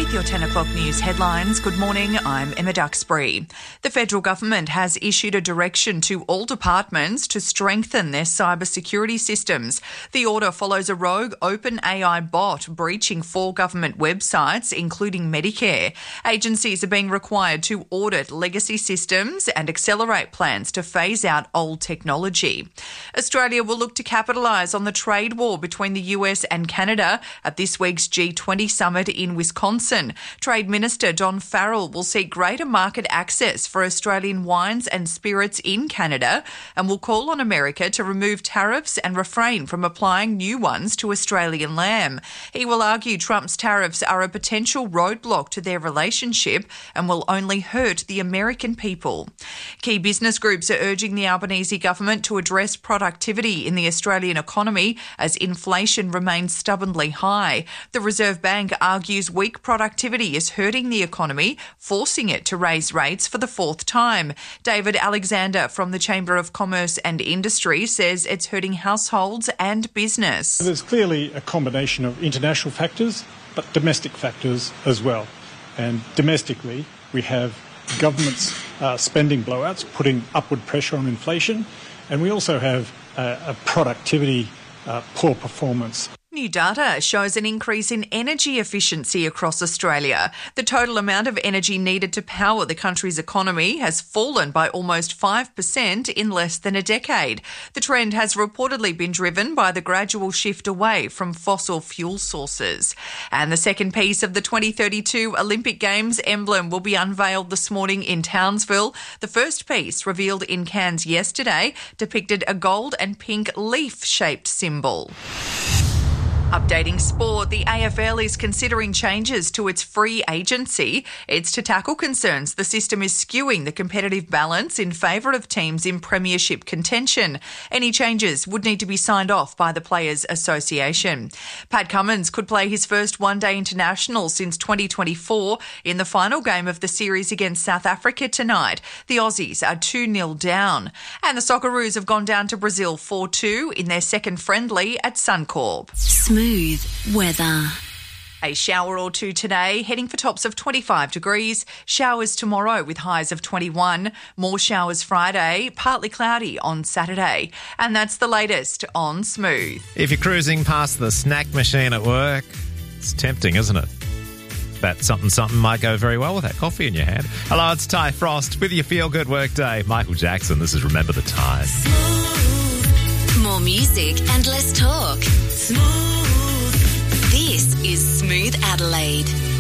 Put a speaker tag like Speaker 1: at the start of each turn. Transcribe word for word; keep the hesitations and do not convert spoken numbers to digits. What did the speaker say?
Speaker 1: with your ten o'clock news headlines. Good morning, I'm Emma Duxbury. The federal government has issued a direction to all departments to strengthen their cybersecurity systems. The order follows a rogue OpenAI bot breaching four government websites, including Medicare. Agencies are being required to audit legacy systems and accelerate plans to phase out old technology. Australia will look to capitalise on the trade war between the U S and Canada at this week's G twenty summit in Wisconsin. Trade Minister Don Farrell will seek greater market access for Australian wines and spirits in Canada and will call on America to remove tariffs and refrain from applying new ones to Australian lamb. He will argue Trump's tariffs are a potential roadblock to their relationship and will only hurt the American people. Key business groups are urging the Albanese government to address productivity in the Australian economy as inflation remains stubbornly high. The Reserve Bank argues weak productivity is hurting the economy, forcing it to raise rates for the fourth time. David Alexander from the Chamber of Commerce and Industry says it's hurting households and business.
Speaker 2: There's clearly a combination of international factors, but domestic factors as well. And domestically, we have government's uh, spending blowouts putting upward pressure on inflation, and we also have uh, a productivity uh, poor performance.
Speaker 1: New data shows an increase in energy efficiency across Australia. The total amount of energy needed to power the country's economy has fallen by almost five percent in less than a decade. The trend has reportedly been driven by the gradual shift away from fossil fuel sources. And the second piece of the twenty thirty-two Olympic Games emblem will be unveiled this morning in Townsville. The first piece, revealed in Cairns yesterday, depicted a gold and pink leaf-shaped symbol. Updating sport, the A F L is considering changes to its free agency. It's to tackle concerns the system is skewing the competitive balance in favour of teams in premiership contention. Any changes would need to be signed off by the Players Association. Pat Cummins could play his first one-day international since twenty twenty-four in the final game of the series against South Africa tonight. The Aussies are two nil down. And the Socceroos have gone down to Brazil four two in their second friendly at Suncorp.
Speaker 3: Smooth weather.
Speaker 1: A shower or two today, heading for tops of twenty-five degrees. Showers tomorrow with highs of twenty-one. More showers Friday, partly cloudy on Saturday. And that's the latest on Smooth.
Speaker 4: If you're cruising past the snack machine at work, it's tempting, isn't it? That something something might go very well with that coffee in your hand. Hello, it's Ty Frost with your Feel Good Work Day. Michael Jackson, this is Remember the Time.
Speaker 3: Smooth. More music and less talk. Smooth. This is Smooth Adelaide.